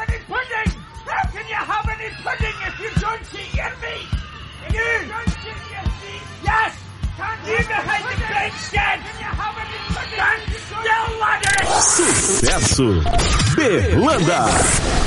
any pudding? How can you have any pudding if you don't eat your meat? You don't eat your meat? Yes! Can't you behind the big shed? Can you have any pudding? Stand still, laddie! Sucesso Berlanda.